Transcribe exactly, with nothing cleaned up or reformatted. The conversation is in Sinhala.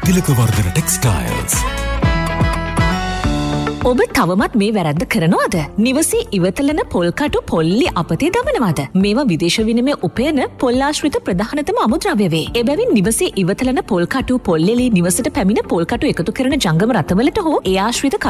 තිලකවර්ධන ටෙක්ස්ටයිල්ස්. ඔබ තවමත් මේ වැරද්ද කරනවද? නිවසේ ඉවතලන පොල්කටු පොල්ලි අපතේ දමනවද? මේවා විදේශ විනිමය උපයන පොල් ආශ්‍රිත ප්‍රධානතම අමුද්‍රව්‍ය වේ. එබැවින් නිවසේ ඉවතලන පොල්කටු පොල්ලෙලි නිවසට පැමිණ පොල්කටු එකතු කරන ජංගම රථවලට හෝ ඒ ආශ්‍රිත